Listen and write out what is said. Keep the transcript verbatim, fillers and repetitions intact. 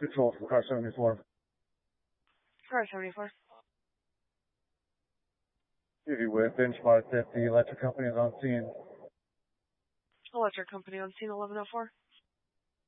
Control for car seventy-four. Car seventy-four. If you would, benchmark that the electric company is on scene. Electric company on scene eleven oh four.